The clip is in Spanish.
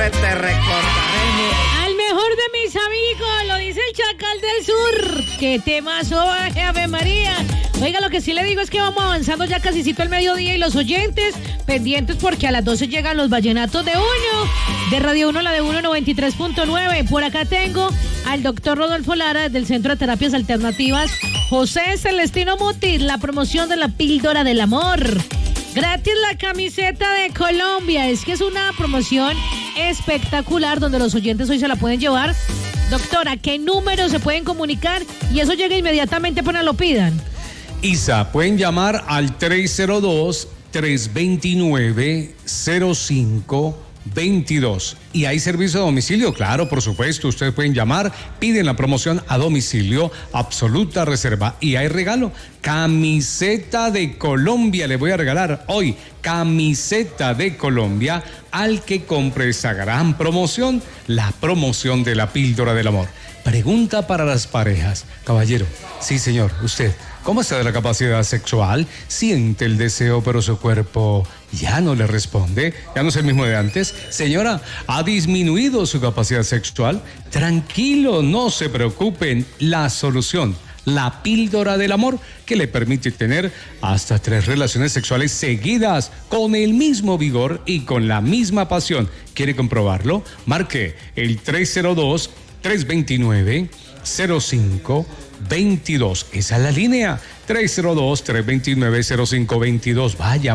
te recordaremos. Al mejor de mis amigos, lo dice el Chacal del Sur. ¡Qué temazo, Ave María! Oiga, lo que sí le digo es que vamos avanzando ya casicito al mediodía y los oyentes pendientes porque a las 12 llegan los vallenatos de Uno, de Radio 1, la de 193.9. Por acá tengo al doctor Rodolfo Lara del Centro de Terapias Alternativas José Celestino Mutis, la promoción de la píldora del amor. Gratis la camiseta de Colombia, es que es una promoción espectacular donde los oyentes hoy se la pueden llevar. Doctora, ¿qué número se pueden comunicar? Y eso llega inmediatamente apenas lo pidan. Isa, pueden llamar al 302-329-0522. ¿Y hay servicio a domicilio? Claro, por supuesto, ustedes pueden llamar, piden la promoción a domicilio, absoluta reserva. Y hay regalo, camiseta de Colombia, le voy a regalar hoy, camiseta de Colombia al que compre esa gran promoción, la promoción de la píldora del amor. Pregunta para las parejas. Caballero, sí señor, usted, ¿cómo está de la capacidad sexual? ¿Siente el deseo pero su cuerpo ya no le responde? ¿Ya no es el mismo de antes? Señora, ¿ha disminuido su capacidad sexual? Tranquilo, no se preocupen, la solución, la píldora del amor, que le permite tener hasta 3 relaciones sexuales seguidas con el mismo vigor y con la misma pasión. ¿Quiere comprobarlo? Marque el 302-329-0522. Esa es la línea, 302-329-0522. Vaya.